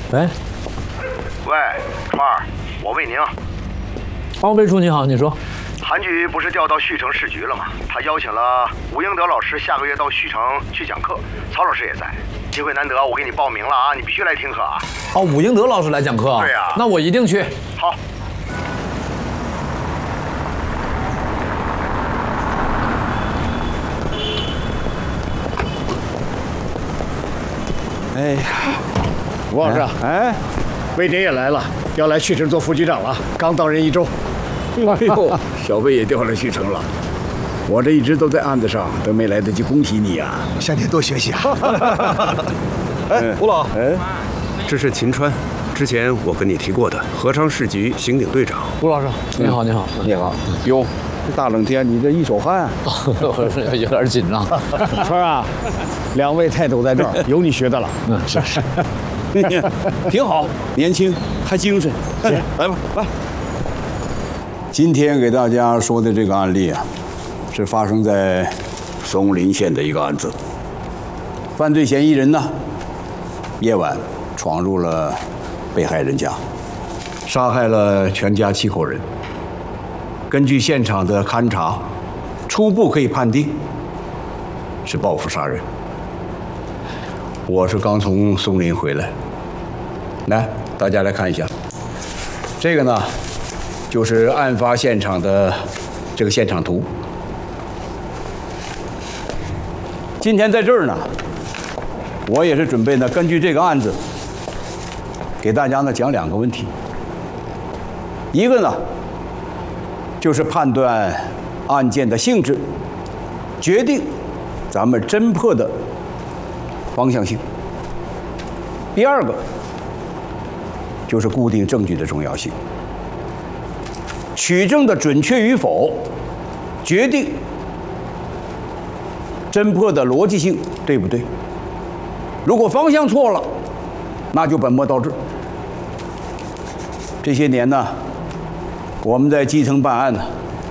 喂， 喂，川儿，我魏宁。 哦，魏叔你好，你说。 韩局不是调到旭城市局了吗？他邀请了武英德老师下个月到旭城去讲课，曹老师也在。机会难得，我给你报名了啊，你必须来听课啊。 哦，武英德老师来讲课。 对呀。 那我一定去。 好。 哎呀， 吴老师， 哎， 魏宁也来了，要来旭城做副局长了，刚到任1周。 哎呦，小魏也调来旭城了。我这一直都在案子上，都没来得及恭喜你呀。 向您多学习啊。 哎，吴老，哎，这是秦川，之前我跟你提过的合昌市局刑警队长。 吴老师，你好，你好， 你好。哟，这大冷天你这一手汗啊， 有点紧张。 川啊，2位太都在这儿，有你学的了。 是。 挺好，年轻还精神。来吧，来。今天给大家说的这个案例啊，是发生在松林县的一个案子。犯罪嫌疑人呢，夜晚闯入了被害人家，杀害了全家7口人。根据现场的勘查，初步可以判定是报复杀人。我是刚从松林回来，来，大家来看一下，这个呢，就是案发现场的这个现场图。今天在这儿呢，我也是准备呢，根据这个案子，给大家呢讲2个问题。一个呢，就是判断案件的性质，决定咱们侦破的方向性。第2个，就是固定证据的重要性。取证的准确与否，决定侦破的逻辑性对不对。如果方向错了，那就本末倒置。这些年呢，我们在基层办案呢，